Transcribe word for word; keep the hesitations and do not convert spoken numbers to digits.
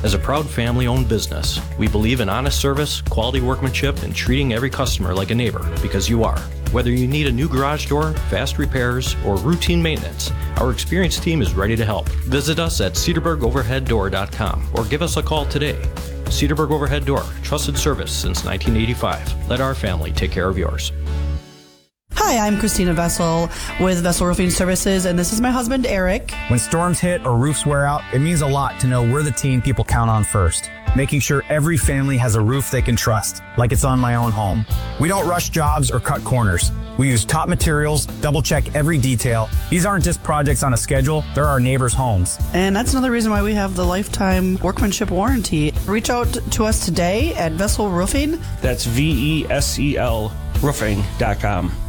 As a proud family-owned business, we believe in honest service, quality workmanship, and treating every customer like a neighbor, because you are. Whether you need a new garage door, fast repairs, or routine maintenance, our experienced team is ready to help. Visit us at cedarburg overhead door dot com or give us a call today. Cedarburg Overhead Door, trusted service since nineteen eighty-five. Let our family take care of yours. Hi, I'm Christina Vessel with Vessel Roofing Services, and this is my husband, Eric. When storms hit or roofs wear out, it means a lot to know we're the team people count on first, making sure every family has a roof they can trust, like it's on my own home. We don't rush jobs or cut corners. We use top materials, double-check every detail. These aren't just projects on a schedule, they're our neighbors' homes. And that's another reason why we have the lifetime workmanship warranty. Reach out to us today at Vessel Roofing. That's V E S E L roofing dot com.